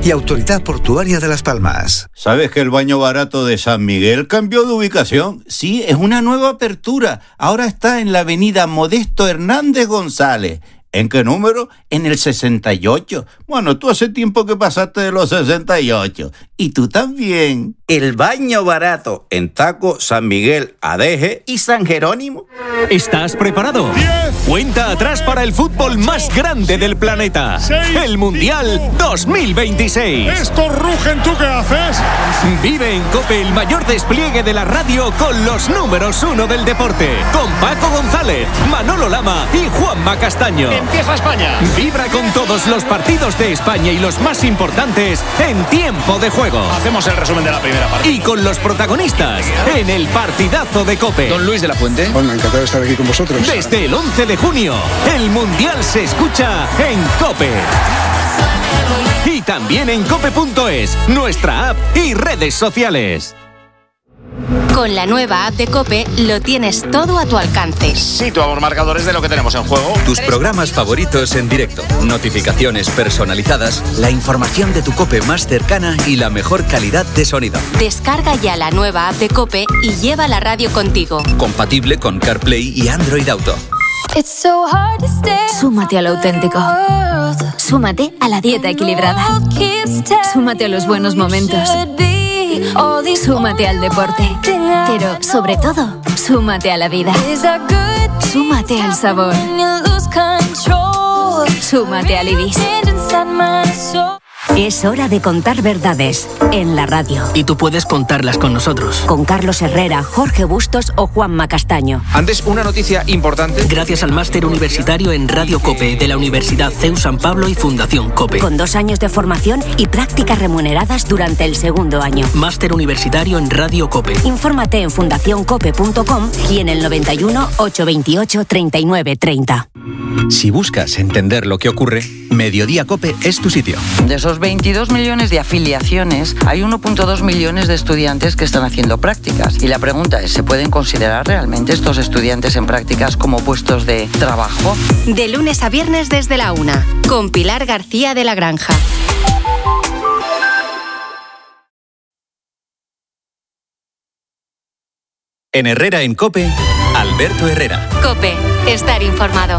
y Autoridad Portuaria de Las Palmas. ¿Sabes que el baño barato de San Miguel cambió de ubicación? Sí, es una nueva apertura. Ahora está en la avenida Modesto Hernández González. ¿En qué número? En el 68. Bueno, tú hace tiempo que pasaste de los 68. Y tú también. El baño barato en Taco, San Miguel, Adeje y San Jerónimo. ¿Estás preparado? 10. Cuenta atrás para el fútbol más grande del planeta. 6, el Mundial 5. 2026. Estos rugen, ¿tú qué haces? Vive en COPE el mayor despliegue de la radio con los números 1 del deporte. Con Paco González, Manolo Lama y Juanma Castaño. Empieza España. Vibra con todos los partidos de España y los más importantes en tiempo de juego. Hacemos el resumen de la primera parte. Y con los protagonistas en el partidazo de COPE. Don Luis de la Fuente. Bueno, encantado de estar aquí con vosotros. Desde el 11 de junio, el Mundial se escucha en COPE. Y también en cope.es, nuestra app y redes sociales. Con la nueva app de COPE lo tienes todo a tu alcance. Situamos marcadores de lo que tenemos en juego. Tus programas favoritos en directo, notificaciones personalizadas, la información de tu COPE más cercana y la mejor calidad de sonido. Descarga ya la nueva app de COPE y lleva la radio contigo. Compatible con CarPlay y Android Auto. Súmate a lo auténtico. Súmate a la dieta equilibrada. Súmate a los buenos momentos. Súmate al deporte. Pero, sobre todo, súmate a la vida. Súmate al sabor. Súmate al Ibis. Es hora de contar verdades en la radio. Y tú puedes contarlas con nosotros. Con Carlos Herrera, Jorge Bustos o Juanma Castaño. Antes, una noticia importante. Gracias al máster universitario en Radio COPE de la Universidad CEU San Pablo y Fundación COPE. Con 2 años de formación y prácticas remuneradas durante el segundo año. Máster universitario en Radio COPE. Infórmate en fundacioncope.com y en el 91 828 39 30. Si buscas entender lo que ocurre, Mediodía COPE es tu sitio. De esos 22 millones de afiliaciones, hay 1,2 millones de estudiantes que están haciendo prácticas. Y la pregunta es, ¿se pueden considerar realmente estos estudiantes en prácticas como puestos de trabajo? De lunes a viernes desde la 1, con Pilar García de la Granja. En Herrera en COPE, Alberto Herrera. COPE, estar informado.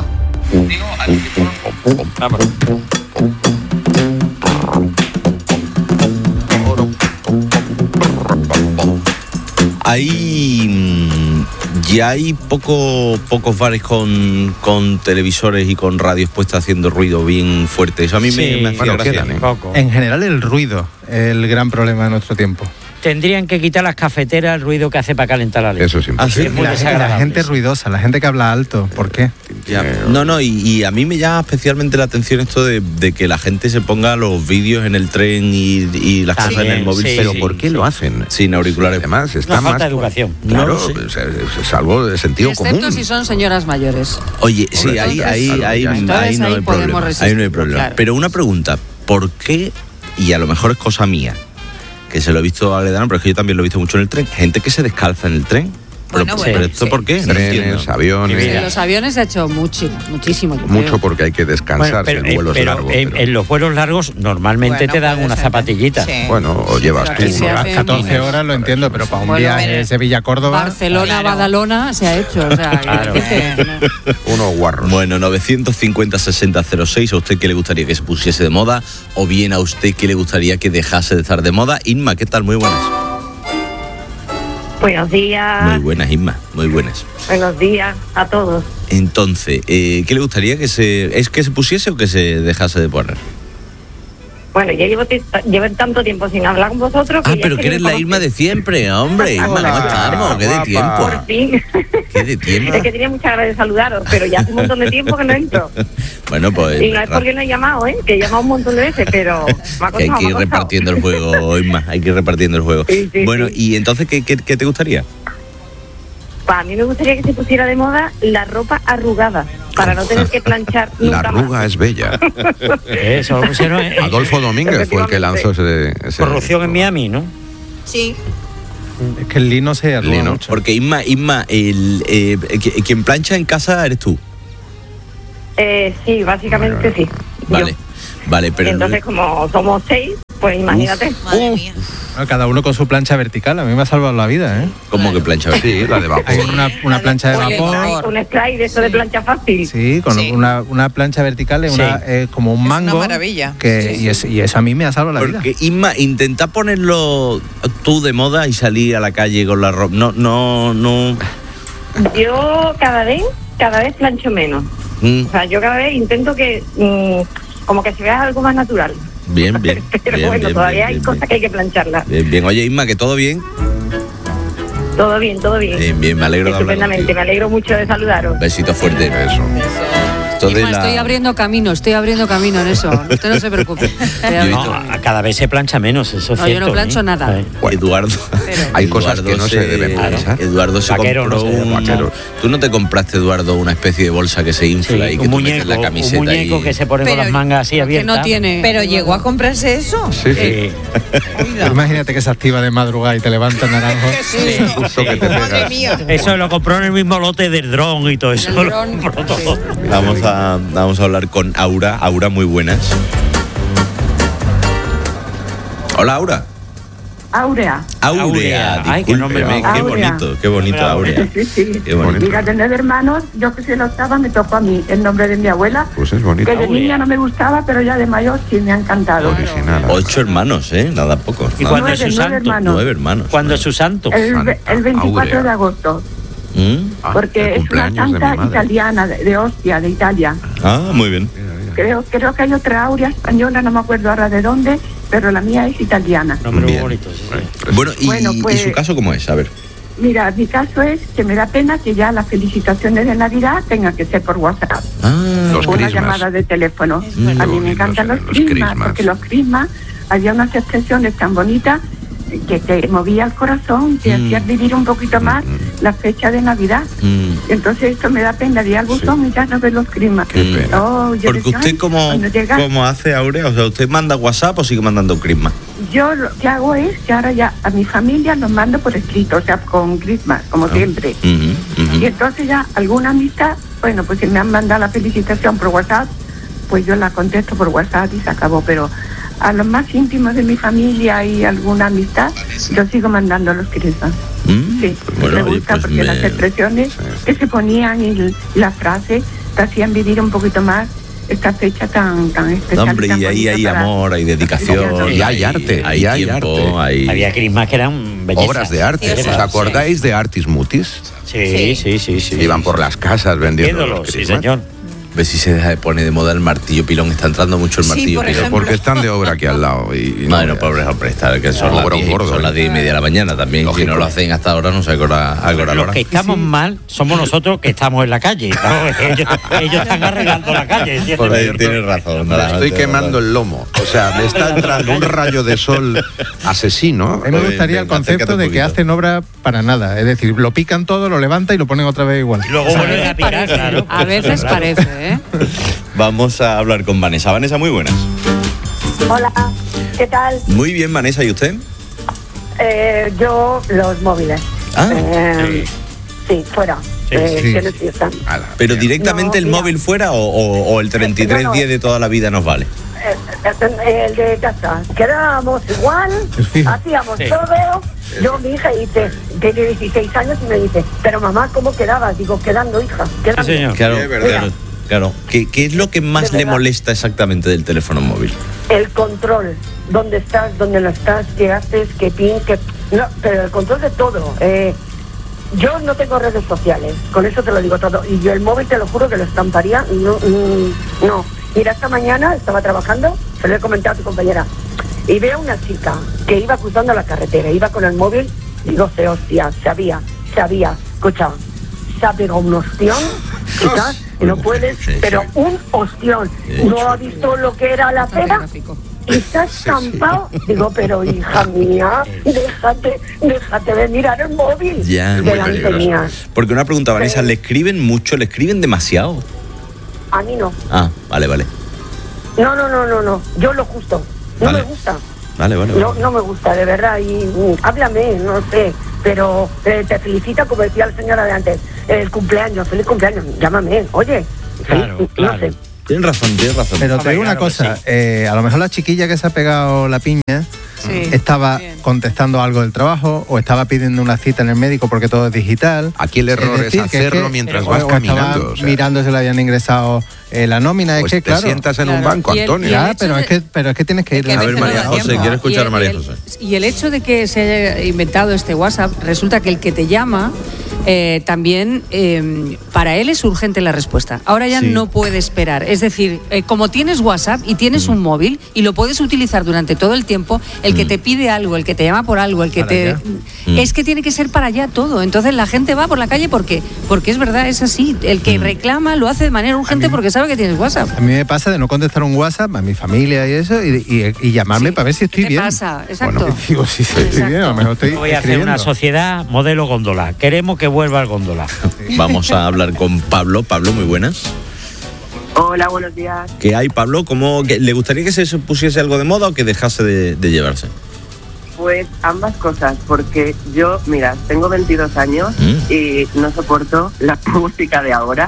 Ya hay pocos bares con televisores y con radios puestas haciendo ruido bien fuerte. Eso a mí me hacía gracia. En general el ruido es el gran problema de nuestro tiempo. Tendrían que quitar las cafeteras el ruido que hace para calentar la leche. Eso es imposible. Es muy desagradable. La gente ruidosa, la gente que habla alto, ¿por qué? Y a mí me llama especialmente la atención esto de que la gente se ponga los vídeos en el tren y las cosas en el móvil. Pero ¿por qué lo hacen? Sin auriculares. Además, está más... falta de educación. Claro, es algo de sentido común. Excepto si son señoras mayores. Oye, sí, ahí no hay problema. Ahí no hay problema. Claro. Pero una pregunta, ¿por qué? Y a lo mejor es cosa mía, que se lo he visto a Aledano, pero es que yo también lo he visto mucho en el tren. Gente que se descalza en el tren. ¿Pero esto por qué? Trenes, aviones. En los aviones se ha hecho muchísimo. Mucho porque hay que descansar en vuelos largos. En los vuelos largos normalmente te dan una zapatillita. Sí. Bueno, o llevas tú. Las 14 horas lo entiendo, pero para un viaje Sevilla-Córdoba... Barcelona-Badalona se ha hecho. O sea, claro. Unos guarros. Bueno, 950-60-06, ¿a usted qué le gustaría que se pusiese de moda? O bien a usted qué le gustaría que dejase de estar de moda. Inma, ¿qué tal? Muy buenas. Buenos días. Muy buenas, Inma, muy buenas. Buenos días a todos. Entonces, ¿qué le gustaría que se pusiese o que se dejase de poner? Bueno, yo llevo tanto tiempo sin hablar con vosotros. Pero que eres la Irma de siempre, hombre. Irma, ¿cómo estamos? ¿Qué de tiempo? Por fin. ¿Qué de tiempo? Es que tenía muchas ganas de saludaros, pero ya hace un montón de tiempo que no entro. Bueno, pues... Y no es porque no he llamado, que he llamado un montón de veces, pero... Hay que ir repartiendo el juego, Irma, hay que ir repartiendo el juego. Sí, bueno, ¿y entonces qué te gustaría? Pues a mí me gustaría que se pusiera de moda la ropa arrugada, para no tener que planchar nunca La arruga más. es bella. Eso lo pusieron Adolfo Domínguez fue el que lanzó ese corrupción en Miami, ¿no? Sí. Es que el lino se arruga mucho. Porque Inma, quien plancha en casa eres tú. Sí, básicamente sí. Vale, pero... Entonces, como somos 6, Pues imagínate. Madre mía. Cada uno con su plancha vertical, a mí me ha salvado la vida, ¿eh? ¿Cómo que plancha vertical? Sí, la de vapor. Hay una plancha de vapor. Un spray de eso de plancha fácil. Sí, con una plancha vertical, como un mango. Es una maravilla. Y eso a mí me ha salvado la vida. Porque, Inma, intenta ponerlo tú de moda y salir a la calle con la ropa. No. Yo cada vez plancho menos. O sea, yo cada vez intento que como que se vea algo más natural. Bien. Pero bueno, todavía hay cosas que hay que plancharlas. Bien. Oye, Inma, ¿que todo bien? Todo bien. Bien, me alegro de hablar estupendamente, contigo. me alegro mucho de saludaros. Besito fuerte. Eso. Inma, estoy abriendo camino en eso. Usted no se preocupe. Cada vez se plancha menos, eso es cierto. Yo no plancho nada. Eduardo. Hay cosas que no se deben planchar. Eduardo se compró un... ¿Tú no te compraste, Eduardo, una especie de bolsa que se infla y que tú metes la camiseta? Un muñeco que se pone con las mangas así abiertas. Que no tiene. Pero llegó a comprarse eso. Sí. Imagínate que se activa de madrugada y te levanta naranjo. Justo que te pegas. Eso lo compró en el mismo lote del dron y todo eso. Vamos a hablar con Aura. Aura, muy buenas. Hola, Aura. Aurea. Ay, qué nombre. Qué bonito, Aurea. Sí. Qué bonito. Mira, tener hermanos, yo que soy la octava, me tocó a mí el nombre de mi abuela. Pues es bonito. Que de niña no me gustaba, pero ya de mayor sí me ha encantado. Original. 8 hermanos, nada poco. ¿Y cuándo es su santo? 9 hermanos. ¿Cuándo es su santo? El 24 de agosto. Porque es una santa italiana de Ostia, de Italia. Muy bien. Creo que hay otra Aurea española, no me acuerdo ahora de dónde, pero la mía es italiana. Nombre muy bonito, sí. Bueno, pues, ¿y su caso cómo es? A ver. Mira, mi caso es que me da pena que ya las felicitaciones de Navidad tengan que ser por WhatsApp. Una llamada de teléfono. A mí me encantan los crismas, porque los crismas había unas expresiones tan bonitas que te movía el corazón, te hacía vivir un poquito más la fecha de Navidad. Entonces esto me da pena de ir al buzón y ya no ver los crismas. Porque usted ¿cómo hace, Aurea? O sea, ¿usted manda WhatsApp o sigue mandando crisma? Yo lo que hago es que ahora ya a mi familia los mando por escrito, o sea, con crismas, como siempre. Y entonces ya alguna amistad, bueno, pues si me han mandado la felicitación por WhatsApp, pues yo la contesto por WhatsApp y se acabó, pero a los más íntimos de mi familia y alguna amistad, yo sigo mandando los crismas. Sí, me gusta porque las expresiones que se ponían y la frase te hacían vivir un poquito más esta fecha tan especial. Hombre, y ahí hay amor, hay dedicación, y hay arte, hay tiempo, hay... Había crismas que eran bellezas. Obras de arte. ¿Os acordáis de Artis Mutis? Sí. Iban por las casas vendiendo los crismas. Sí, señor. Ves si se deja de poner de moda el martillo pilón. Está entrando mucho el martillo pilón. Porque están de obra aquí al lado. Y no, pobres hombres, que son las 10:30 de la mañana también. Lógico. Si no lo hacen hasta ahora, no sé a qué hora. Los que estamos mal somos nosotros que estamos en la calle. Ellos están arreglando la calle. Tienes razón. Estoy quemando el lomo. O sea, me está entrando un rayo de sol asesino. A mí me gustaría el concepto de que hacen obra para nada. Es decir, lo pican todo, lo levantan y lo ponen otra vez igual. Y luego vuelven a picar, claro. A veces parece, Vamos a hablar con Vanessa. Vanessa, muy buenas. Hola, ¿qué tal? Muy bien, Vanessa, ¿y usted? Yo, los móviles. Sí, fuera. ¿Pero directamente el móvil fuera o el 3310 de toda la vida nos vale? El de casa. Quedábamos igual, hacíamos todo. Yo, mi hija, tiene 16 años y me dice, pero mamá, ¿cómo quedabas? Digo, quedando, hija, quedando. Sí, señor. Claro. ¿Qué es lo que más le molesta exactamente del teléfono móvil? El control. ¿Dónde estás? ¿Dónde no estás? ¿Qué haces? ¿Qué pin? No, pero el control de todo. Yo no tengo redes sociales, con eso te lo digo todo. Y yo el móvil, te lo juro que lo estamparía. No. Mira, esta mañana estaba trabajando, se lo he comentado a tu compañera, y veo una chica que iba cruzando la carretera, iba con el móvil, y digo, hostia, se había, escucha, se ha pegado un ostión, chicas, no puedes, pero un ostión. ¿No ha visto lo que era la pera? Y está estampado. Digo, pero hija mía, déjate de mirar el móvil. Ya, muy peligroso. Porque una pregunta, Vanessa, ¿le escriben mucho? ¿Le escriben demasiado? A mí no. Vale. No. Yo lo justo. No me gusta. Vale. No me gusta, de verdad. Y háblame, no sé. Pero te felicita, como decía la señora de antes, el cumpleaños, feliz cumpleaños. Llámame, oye. Claro. No sé. Tienes razón. Pero te digo una cosa, a lo mejor la chiquilla que se ha pegado la piña estaba contestando algo del trabajo o estaba pidiendo una cita en el médico porque todo es digital. Aquí el error es hacerlo mientras vas caminando. O sea, mirando si le habían ingresado la nómina. Pues es que, te claro, sientas en un banco, Antonio. Ya, pero es que tienes que ir. A ver, María José, quiero escuchar a María José. Y el hecho de que se haya inventado este WhatsApp, resulta que el que te llama también para él es urgente la respuesta. Ahora ya no puede esperar. Es decir, como tienes WhatsApp y tienes un móvil y lo puedes utilizar durante todo el tiempo, el que te pide algo, el que te llama por algo, el que te... Es que tiene que ser para allá todo. Entonces la gente va por la calle porque es verdad, es así. El que reclama lo hace de manera urgente porque sabe que tienes WhatsApp. A mí me pasa de no contestar un WhatsApp a mi familia y eso y llamarme para ver si estoy bien. ¿Qué pasa? Exacto. Bueno, digo, si estoy bien, a lo mejor estoy Voy a hacer una sociedad modelo góndola. Queremos que vuelva al góndola. Vamos a hablar con Pablo. Pablo, muy buenas. Hola, buenos días. ¿Qué hay, Pablo? ¿Le gustaría que se pusiese algo de moda o que dejase de llevarse? Pues ambas cosas, porque yo, mira, tengo 22 años y no soporto la música de ahora.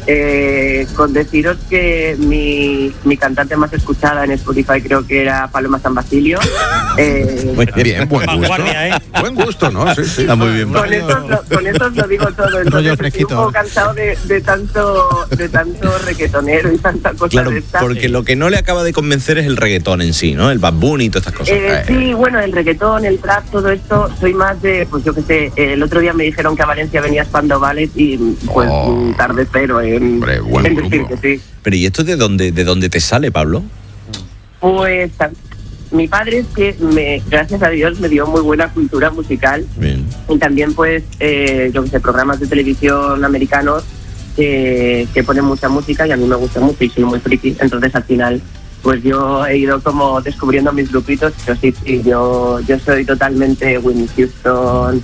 Con deciros que mi cantante más escuchada en Spotify creo que era Paloma San Basilio. Muy bien, buen gusto. Buen gusto, ¿no? Sí, sí. Está muy bien. Con eso os lo digo todo. Entonces estoy un poco cansado de tanto reggaetonero y tanta cosa. Claro, de esta. porque lo que no le acaba de convencer es el reggaetón en sí, ¿no? El Bad Bunny y todas estas cosas. Sí, bueno, el reggaetón, el trap, todo esto, soy más de, pues yo qué sé, el otro día me dijeron que a Valencia venía Spandau Ballet y pues tarde cero en decir que sí. Pero ¿y esto de dónde te sale, Pablo? Pues mi padre es que gracias a Dios me dio muy buena cultura musical. Bien. Y también pues yo qué sé, programas de televisión americanos que ponen mucha música y a mí me gusta mucho y soy muy friki, entonces al final pues yo he ido como descubriendo mis grupitos, pero sí, yo soy totalmente Whitney Houston,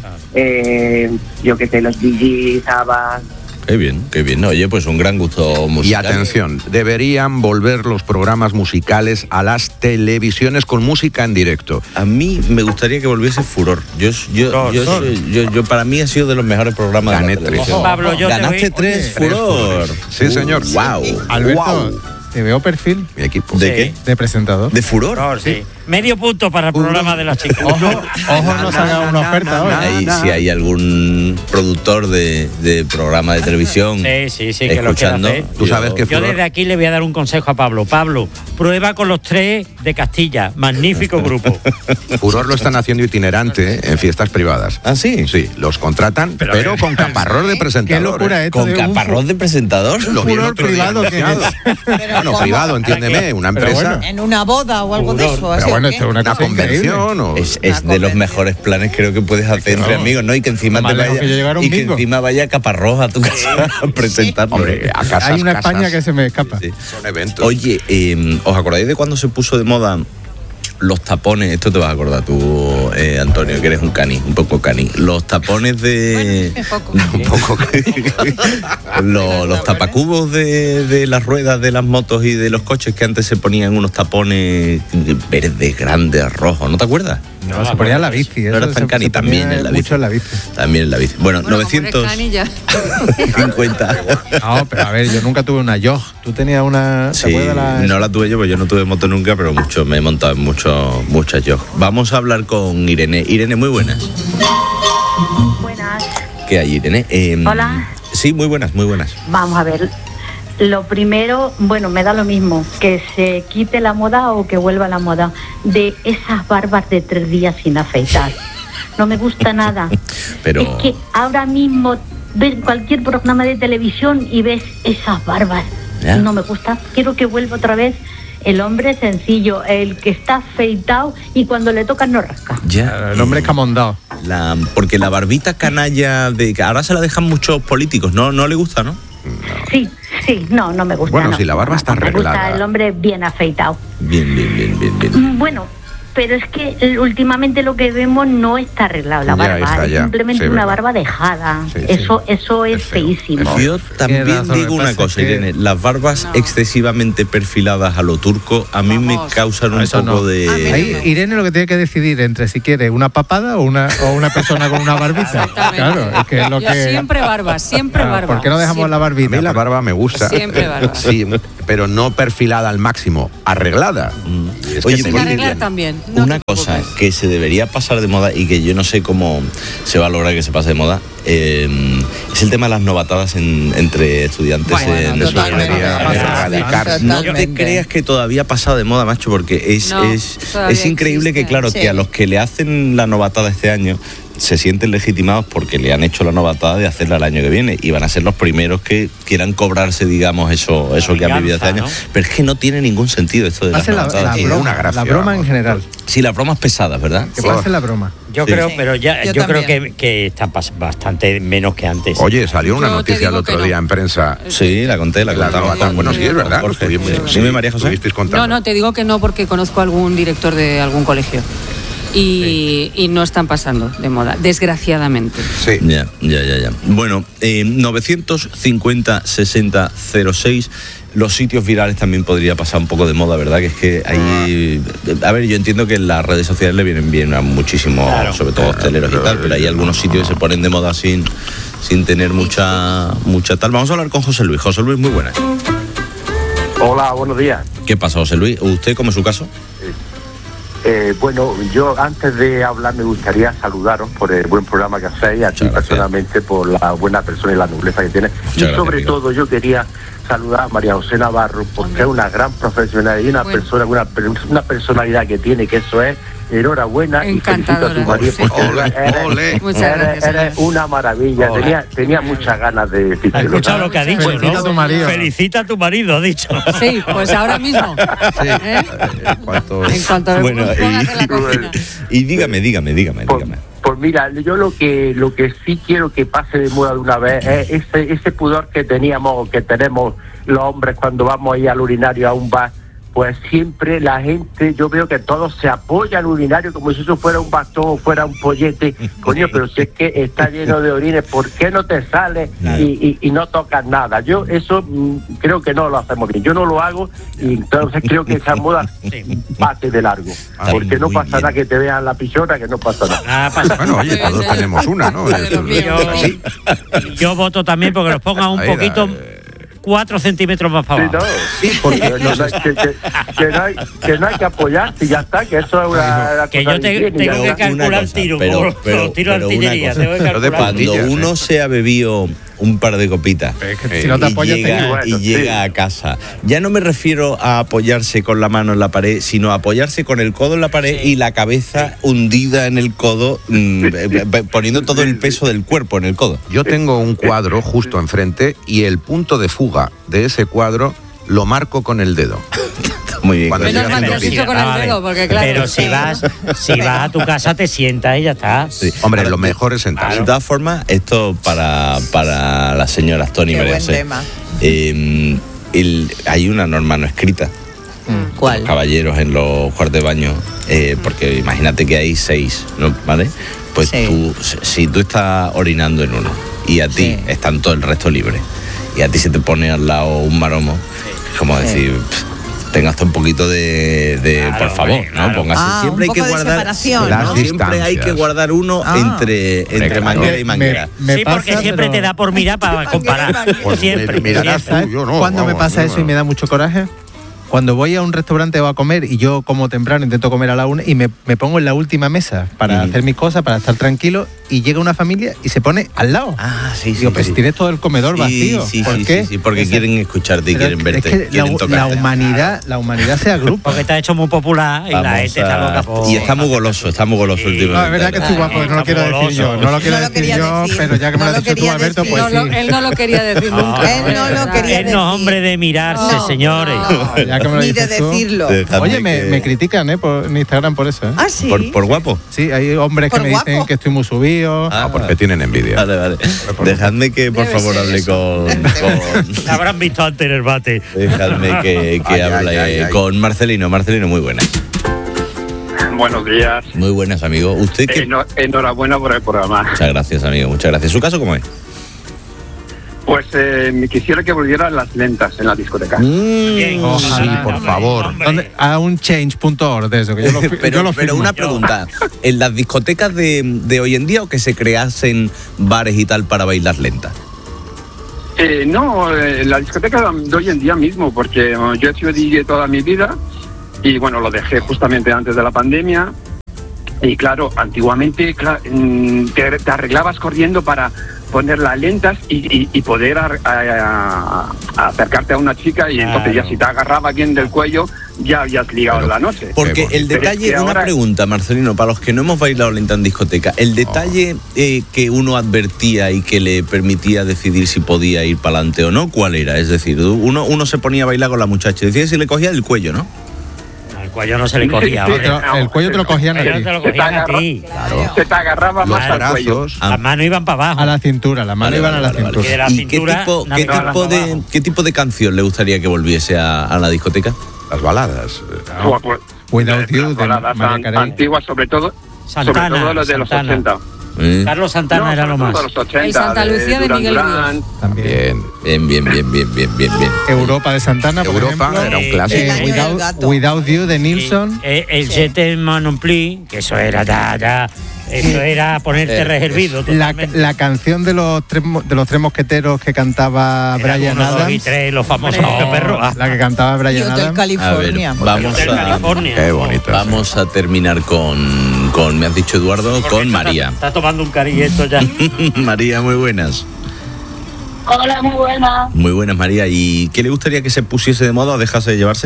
yo qué sé, los Bee Gees, ABBA. Qué bien. Oye, pues un gran gusto musical. Y atención, deberían volver los programas musicales a las televisiones con música en directo. A mí me gustaría que volviese Furor. Yo para mí ha sido de los mejores programas de la televisión. Pablo, Ganaste 3 Furor. Sí, señor. Wow. Alberto, ¿te veo perfil? Mi equipo. ¿De qué? De presentador. ¿De Furor? Sí. Medio punto para el programa de las chicas. Ojo, nos haga una oferta hoy. Si hay algún productor de programa de televisión sí, que escuchando, lo quiera hacer. Tú sabes que yo desde aquí le voy a dar un consejo a Pablo. Pablo, prueba con los 3 de Castilla. Magnífico grupo. Furor lo están haciendo itinerante en fiestas privadas. ¿Ah, sí? Sí, los contratan, pero con caparrós de presentador. Qué locura esto. ¿Con caparrós de presentador? Lo vi el otro día privado que anunciado. Bueno, privado, entiéndeme, una empresa. En una boda o algo de eso. Pero bueno, esto es una convención o... Es de los mejores planes creo que puedes hacer entre amigos, ¿no? Y que encima vaya Caparrós a tu casa a presentarlo. Hombre, a casas, hay una España que se me escapa. Sí. Son eventos. Oye, ¿os acordáis de cuando se puso de moda los tapones? Esto te vas a acordar tú, Antonio, que eres un poco cani. Los tapones de... los tapacubos de las ruedas de las motos y de los coches, que antes se ponían unos tapones verdes, grandes, rojos, ¿no te acuerdas? No, se ponía en la bici. No era tan cani, también en la bici. Mucho en la bici. También en la bici. Bueno 950. No, pero a ver, yo nunca tuve una Jog. ¿Tú tenías una? Sí, no la tuve yo, pues yo no tuve moto nunca, pero me he montado en muchas Jog. Vamos a hablar con Irene. Irene, muy buenas. Buenas. ¿Qué hay, Irene? Hola. Sí, muy buenas. Vamos a ver. Lo primero, bueno, me da lo mismo, que se quite la moda o que vuelva la moda de esas barbas de 3 días sin afeitar. No me gusta nada. Pero... Es que ahora mismo ves cualquier programa de televisión y ves esas barbas. ¿Ya? No me gusta. Quiero que vuelva otra vez el hombre sencillo, el que está afeitado y cuando le tocan no rasca. Ya, el hombre escamondado. Porque la barbita canalla que ahora se la dejan muchos políticos, ¿no? ¿No le gusta, no? Sí, no me gusta. Bueno, no. si la barba está arreglada. Me gusta el hombre bien afeitado. Bien. Bueno, pero es que últimamente lo que vemos no está arreglado la barba, es simplemente una barba dejada. Eso es feísimo. Yo también digo una cosa, Irene, las barbas excesivamente perfiladas a lo turco a mí me causan un poco de... Ahí, Irene lo que tiene que decidir entre si quiere una papada o una persona con una barbita. Claro, es que es lo que... Siempre barba. ¿Por qué no dejamos la barbita? A mí la barba me gusta. Siempre barba. Sí, pero no perfilada al máximo, arreglada. Oye, Sin arreglar también. Una cosa que se debería pasar de moda y que yo no sé cómo se va a lograr que se pase de moda, es el tema de las novatadas entre estudiantes. No te creas que todavía ha pasado de moda, macho, porque es increíble que, claro, que a los que le hacen la novatada este año se sienten legitimados porque le han hecho la novatada de hacerla el año que viene y van a ser los primeros que quieran cobrarse, digamos, eso que han vivido este año, ¿no? Pero es que no tiene ningún sentido esto de las novatadas. La broma en general. Sí, las bromas pesadas, ¿verdad? Que pase la broma. Yo creo, pero yo creo que están bastante menos que antes. Oye, salió una noticia el otro día en prensa. Sí, la contaba. Bueno, sí, es verdad. Dime, María José. No, te digo que no porque conozco a algún director de algún colegio. Y no están pasando de moda, desgraciadamente. Sí. Ya. Bueno, 950-60-06. Los sitios virales también podría pasar un poco de moda, ¿verdad? Que es que ahí... A ver, yo entiendo que las redes sociales le vienen bien a muchísimos, sobre todo hosteleros y tal, pero hay algunos sitios que se ponen de moda sin tener mucha tal. Vamos a hablar con José Luis. José Luis, muy buenas. Hola, buenos días. ¿Qué pasa, José Luis? ¿Usted cómo es su caso? Bueno, yo antes de hablar me gustaría saludaros por el buen programa que hacéis, a ti personalmente por la buena persona y la nobleza que tienes. Y sobre todo yo quería saludar a María José Navarro porque es una gran profesional y una persona, una personalidad que tiene, que eso es enhorabuena y felicito a tu marido porque eres una maravilla. Tenía muchas ganas de decirte. ¿Has escuchado lo que ha dicho? Felicita a tu marido. Felicita a tu marido, ha dicho. Sí, pues ahora mismo. Sí. En cuanto bueno, y dígame. Pues mira, yo lo que sí quiero que pase de moda de una vez es ese pudor que tenemos los hombres cuando vamos ahí al urinario a un bar. Pues siempre la gente, yo veo que todos se apoyan al urinario como si eso fuera un bastón o fuera un pollete. Coño, pero si es que está lleno de orines, ¿por qué no te sales y no tocas nada? Yo eso creo que no lo hacemos bien. Yo no lo hago y entonces creo que esa moda pase de largo. Porque no pasa nada que te vean la pichona, que no pasa nada. Bueno, oye, todos tenemos una, ¿no? Yo voto también porque nos pongan un poquito... 4 centímetros más para abajo. Sí, porque que no hay que apoyarse y ya está, que eso es una que yo tengo que calcular el tiro, pero tiro de artillería. Cuando uno se ha bebido un par de copitas si no te apoyas, llega a casa, ya no me refiero a apoyarse con la mano en la pared, sino a apoyarse con el codo en la pared y la cabeza hundida en el codo, poniendo todo el peso del cuerpo en el codo. Yo tengo un cuadro justo enfrente y el punto de fuga de ese cuadro lo marco con el dedo. Muy bien. Menos mal que has dicho con el dedo, porque claro. Pero si vas a tu casa te sientas y ya está. Sí. Hombre, lo mejor es sentarse. De todas formas, esto para las señoras Tony y María José. Hay una norma no escrita. ¿Cuál? Los caballeros en los cuartos de baño, porque imagínate que hay 6, ¿no? ¿Vale? Pues si tú estás orinando en uno y a ti están todo el resto libre y a ti se te pone al lado un maromo, es como decir... tengas un poquito de por favor, ¿no? Póngase, siempre hay que guardar las siempre hay que guardar uno entre manguera y manguera. Sí, porque siempre te da por mirar para comparar. Siempre. Cuando me pasa eso y me da mucho coraje, cuando voy a un restaurante o a comer y yo como temprano, intento comer a la 1 y me pongo en la última mesa para hacer mis cosas, para estar tranquilo, y llega una familia y se pone al lado. Digo, pues tienes todo el comedor vacío. ¿Por qué? Sí, porque quieren escucharte y quieren verte. Es que la humanidad se agrupa. Porque te ha hecho muy popular y la gente está loca por... Y está muy goloso el tipo. No, es verdad que estoy guapo, no lo quiero decir yo. No lo quiero decir yo, pero ya que me lo has dicho tú, Alberto, pues sí. Él no lo quería decir nunca. Él no lo quería decir. Él no es hombre de mirarse, señores. Ni de decirlo. Oye, me critican en Instagram por eso. ¿Ah, sí? ¿Por guapo? Sí, hay hombres que me dicen que estoy muy subido. Porque tienen envidia. Vale. Dejadme que por favor hable con... Habrán visto antes en el bate. Dejadme que hable con Marcelino. Marcelino, muy buenas. Buenos días. Muy buenas, amigo. ¿Usted qué? Enhorabuena por el programa. Muchas gracias, amigo. Muchas gracias. ¿Su caso cómo es? Pues me quisiera que volvieran las lentas en la discoteca. Sí, por favor. A un change.org de eso, que yo lo pero una pregunta. ¿En las discotecas de hoy en día o que se creasen bares y tal para bailar lentas? No, la discoteca de hoy en día mismo, porque yo he sido DJ toda mi vida y bueno, lo dejé justamente antes de la pandemia. Y claro, antiguamente te arreglabas corriendo para poner las lentas y poder acercarte a una chica y entonces ya si te agarraba bien del cuello ya habías ligado la noche. Porque el detalle, una pregunta, Marcelino, para los que no hemos bailado lenta en discoteca, el detalle que uno advertía y que le permitía decidir si podía ir para adelante o no, ¿cuál era? Es decir, uno se ponía a bailar con la muchacha y decía si le cogía el cuello, ¿no? El cuello no se le cogía. El cuello te lo cogían a ti. Se te agarraba más al cuello. Las manos iban para abajo. A la cintura, las manos iban a la cintura. Y de la cintura, ¿qué tipo de canción le gustaría que volviese a la discoteca? Las baladas. Without You, de baladas antiguas, sobre todo las de los 80. Carlos Santana era lo más. El Santa Lucía de Miguel Ríos. También. Bien. Europa de Santana, por ejemplo. Era un clásico. Without You de Nilsson. El Jete Manompli, que eso era eso era ponerte reservido. La canción de los tres mosqueteros que cantaba Bryan Adams. Y tres, los famosos perros. La que cantaba Bryan Adams. Hotel California. A ver, Qué bonito. Vamos a terminar con me has dicho Eduardo, con María. Está tomando un cariñito ya. María, muy buenas. Hola, muy buenas. Muy buenas, María. ¿Y qué le gustaría que se pusiese de moda o dejase de llevarse?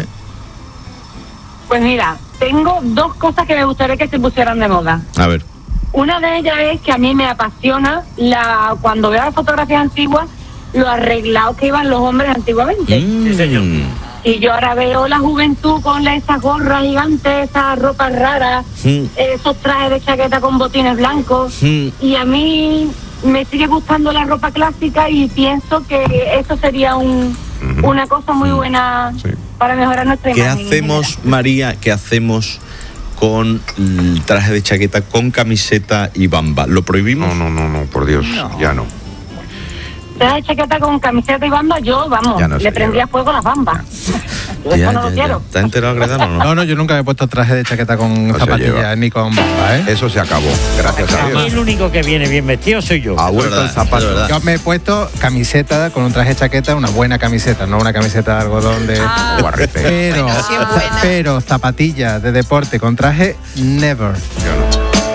Pues mira, tengo dos cosas que me gustaría que se pusieran de moda. A ver. Una de ellas es que a mí me apasiona cuando veo las fotografías antiguas, lo arreglados que iban los hombres antiguamente. Sí, señor. Y yo ahora veo la juventud con esas gorras gigantes, esas ropas raras, esos trajes de chaqueta con botines blancos. Y a mí me sigue gustando la ropa clásica y pienso que eso sería una cosa muy buena para mejorar nuestra imagen. ¿Qué hacemos, María? ¿Qué hacemos con el traje de chaqueta, con camiseta y bamba? ¿Lo prohibimos? No, por Dios, ya no. Traje de chaqueta con camiseta y bamba, yo, le prendría fuego a las bambas. Yo no lo quiero. ¿Está enterado, Gredano? No, yo nunca me he puesto traje de chaqueta con zapatillas ni con bamba, ¿eh? Eso se acabó, gracias a Dios. El único que viene bien vestido soy yo. Ha vuelto el zapato. Yo me he puesto camiseta con un traje de chaqueta, una buena camiseta, no una camiseta de algodón de... Pero zapatillas de deporte con traje, never. Yo no.